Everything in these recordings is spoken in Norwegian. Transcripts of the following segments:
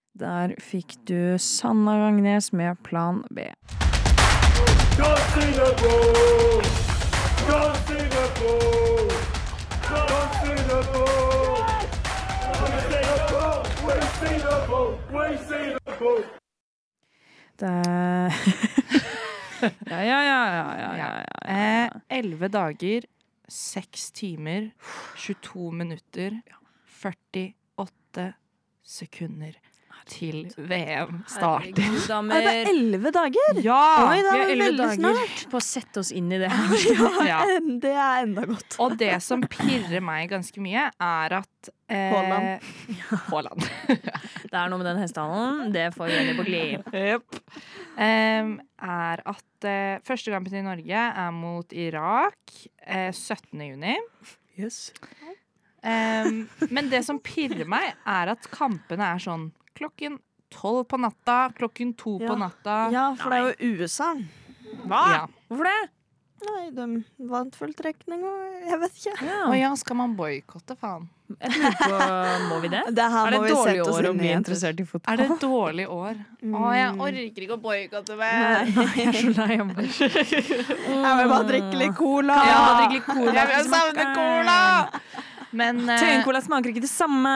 Der fikk du Sanna Gangnes med Plan B. Det... ja. 11 dager, 6 timer, 22 minutter, 48 sekunder til VM starter. Er det 11 dager? Ja! Oi, det vi har er 11 veldig dager snart på å sette oss inn i det. Ja. Det er enda godt. Og det som pirrer meg ganske mye, er at Haaland. Det er noe med den hestehalen. Det får Jenny på glid. Er at første kampen i Norge er mot Irak 17. juni. Yes. Men det som pirrer meg, er at kampene er sånn klokken 12 på natta, klokken 2 på natta. Ja, for det er jo USA. Hva? Ja. Hvorfor det? Nei, de vant full trekning, og jeg vet ikke. Å ja, skal man boykotte, faen? Må vi det? Det her Er det må vi dårlig sette oss år å inn bli i. interessert i fotball? Er det et dårlig år? Å, jeg orker ikke å boykotte meg. Jeg er så lei av det. Jeg vil bare drikke litt cola. Ja, drikke litt cola. Jeg vil savne cola! Men Tøyencola smaker ikke det samme.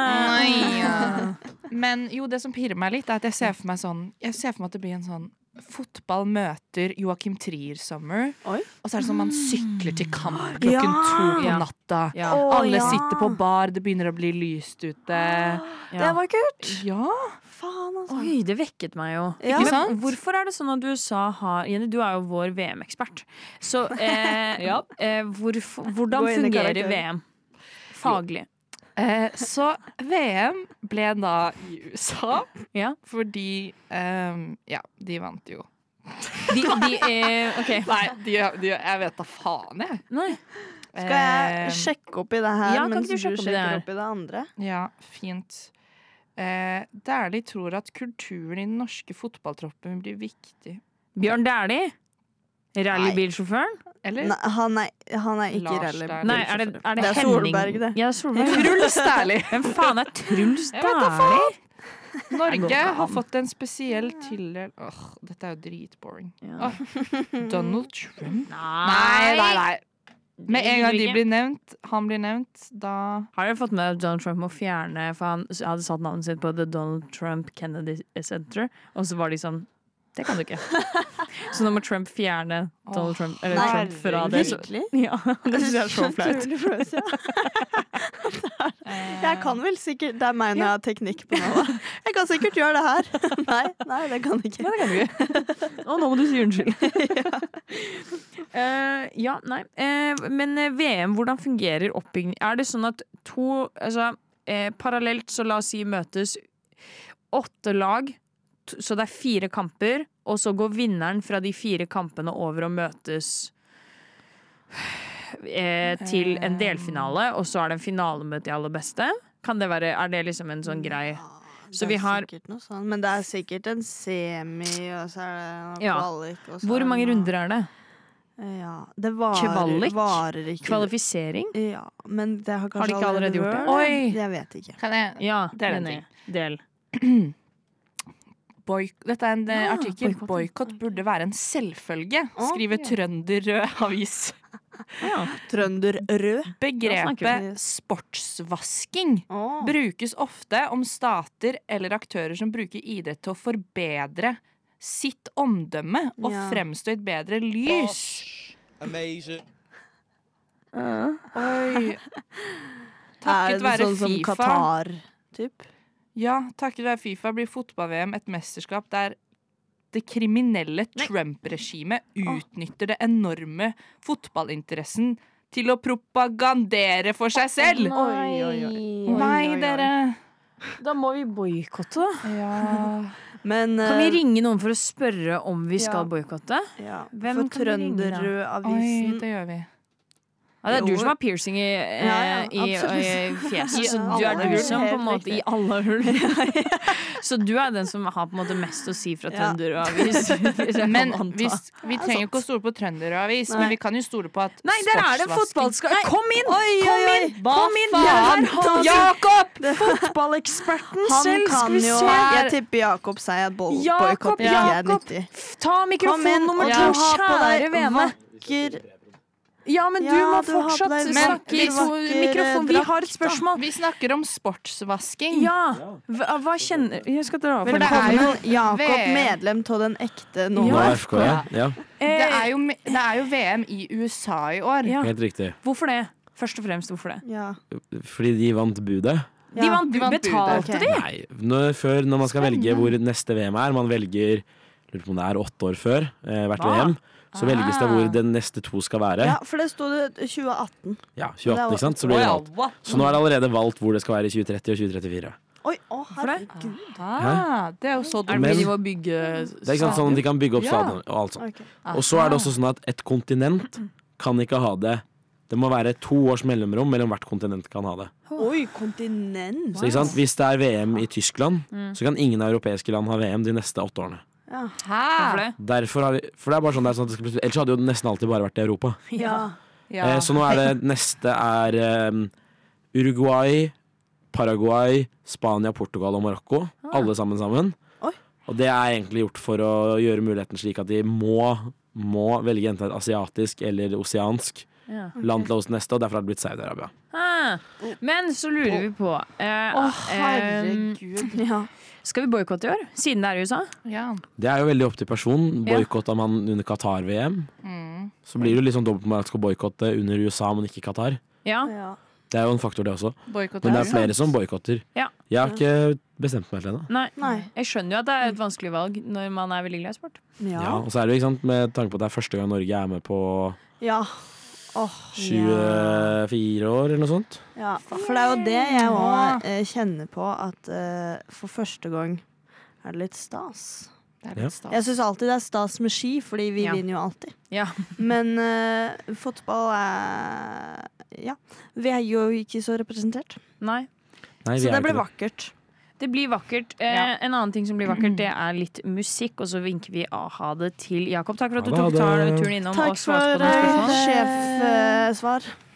Men jo, det som pirrer meg litt, er at jeg ser for meg at det blir en sånn fotball møter Joachim Trier Summer. Oi. Og så er det sånn man sykler til kamp klokken 2 på Ja. natta. Ja. Alle sitter på bar, det begynner å bli lyst ute. Det var kult. Ja. Faen, altså. Oi, det vekket meg jo. Ja. Men Ikke sant? hvorfor er det sånn at USA har Jenny, du er jo vår VM-ekspert. Så hvordan Gå inn i fungerer karakter. VM? Faglig. Så VM ble da i USA, Ja. fordi de vant jo. Ok. Nei, jeg vet da faen, jeg. Nei. Skal jeg sjekke opp i det her Ja, kan mens ikke du du sjekke opp i det sjekker her? opp i det andre? Ja, fint. Dæhlie tror at kulturen i den norske fotballtroppen blir viktig. Bjørn Dæhlie? Rallybilsjåføren? Eller? Nei, han er ikke Lars rally. Dæhlie. Nei, er det Det er Henning? Solberg, det. Ja, det er Solberg. Truls Dæhlie. Hvem faen er Truls Jeg vet da Dæhlie? Norge har fått en spesiell tildel... Dette er jo dritboring. Ja. Donald Trump? Nei. Nei. Med en gang han blir nevnt, da Har dere fått med at Donald Trump må fjerne, for han hadde satt navnet sitt på The Donald Trump Kennedy Center, og så var de sånn, det kan du ikke. Så nå må Trump fjerne Donald Trump, eller Nei, Trump fra det. virkelig? Ja, det synes jeg er så flaut. Utrolig flaut, ja. Jeg kan vel sikkert, det er meg når jeg har teknikk på noe. Jeg kan sikkert gjøre det her. Nei, det kan jeg ikke. Nei, det kan du ikke. Å, nå må du si unnskyld. Men VM, hvordan fungerer oppbygging? Er det sånn at parallelt, så la oss si møtes 8 lag, så det er 4 kamper, og så går vinneren fra de 4 kampene over og møtes til en delfinale, og så er det en finale med de aller beste? Er det liksom en sånn grei? Så vi har sikkert noe sånn, men det er sikkert en semi, og så er det noe Ja. kvalik. Og så Hvor er det mange noe- runder er det? Ja, det Kvalik? varer ikke. Kvalifisering? Ja, men det har kanskje Har de ikke allerede gjort det? vært? Oi! Jeg vet ikke. Kan jeg Ja, Det er en enig. Del. Dette er en artikkel. boykott. Boykott burde være en selvfølge, skriver Ok. Trønderrød avis. Ja. Trønderrød. snakker Begrepet vi. sportsvasking brukes ofte om stater eller aktører som bruker idrett til å forbedre sitt omdømme og Ja. fremstå i et bedre lys. Amazing. Oi. Er Takket det være sånn som FIFA. Qatar, typ? Ja, takket være FIFA blir fotball-VM et mesterskap der det kriminelle Trump-regimet utnytter det enorme fotballinteressen til å propagandere for seg selv. Nei, dere. Da må vi boykotte. Ja. Men Kan vi ringe noen for å spørre om vi skal Ja. boykotte? ja, Hvem for kan vi ringe, da? Oi, Trønderrød-avisen det gjør vi. det er du som har piercing i fjeset, så du er alle du hull, som på en helt måte riktig. i alle hull. Så du er den som har på en måte mest å si fra Trønderavis. Men vi trenger jo ikke å stole på Trønderavis, Nei. men vi kan jo stole på at Nei, der er det fotballskap! Kom inn! Oi. Kom inn! faen? Jakob! Fotballeksperten Han selv, skal kan vi jo se. Jeg tipper Jakob sier at Jakob, boikott ikke er Jakob. nyttig. Ta Kom mikrofon inn, nummer og 2, du har på kjære deg vene. vakker Ja, men du Ja, må du har på fortsatt deg snakke i vakker mikrofon. Vi har et drakt, spørsmål. Vi snakker om sportsvasking. Ja, hva kjenner Jeg skal dra over. For det er jo Jakob, VM. medlem av den ekte nå. Ja. AFK, ja. Det er jo VM i USA i år. Ja. Helt riktig. Hvorfor det? Først og fremst, hvorfor det? Ja. Fordi de vant budet. De vant, de vant betalte budet. de? Nei, før når man skal velge hvor neste VM er, man velger lurer på om det er 8 år før hvert VM, så velges det hvor den neste 2 skal være. Ja, for det sto det 2018. Ja, 28, ikke sant? Så blir det valgt. Så nå er det allerede valgt hvor det skal være i 2030 og 2034. Oi, Hvorfor det? herregud. Det er jo så Er det dumt. fordi de må bygge Det er ikke sant, sånn de kan bygge opp Ja. stadion og alt sånt. Ok. Og så er det også sånn at et kontinent kan ikke ha det. Det må være 2 års mellomrom mellom hvert kontinent kan ha det. Oi, kontinent. Så ikke sant? Hvis det er VM i Tyskland, så kan ingen europeiske land ha VM de neste 8 årene. Ja. Hvorfor det? Derfor har vi, for det er bare sånn, at det skal, ellers hadde jo nesten alltid bare vært i Europa. Ja. Ja. Så nå er det neste er Uruguay, Paraguay, Spania, Portugal og Marokko. Alle sammen. Oi. Og det er egentlig gjort for å gjøre muligheten slik at de må velge enten et asiatisk eller oseansk Ja. land til oss neste, og derfor har det blitt Saudi-Arabia. Men så lurer vi på Herregud. Ja. skal vi boikotte i år, siden det er i USA? Ja. Det er jo veldig opp til person. Boikotter man under Qatar-VM, så blir det jo litt sånn dobbelt man skal boikotte under USA, men ikke Qatar. Ja. Ja. Det er jo en faktor, det også. Boikott. Men det er flere som boikotter. Ja. Jeg har ikke bestemt meg helt ennå. Nei. Nei. Jeg skjønner jo at det er et vanskelig valg når man er veldig glad i sport. Ja, og så er det jo ikke sant, med tanke på at det er første gang Norge er med på Ja. Åh, 24 år eller noe sånt. ja. For det er jo det jeg òg kjenner på, at for første gang er det litt stas. Det er Ja. litt stas. Jeg syns alltid det er stas med ski, fordi vi Ja. vinner jo alltid. Ja. Men fotball er Ja. Vi er jo ikke så representert. Nei. Nei, vi Så er det blir ikke vakkert. Det blir vakkert. Ja. En annen ting som blir vakkert, det er litt musikk. Og så vinker vi ha det til Jakob. Takk for at du Ha tok det. turen innom Takk og svarte for på noen spørsmål. sjefsvar.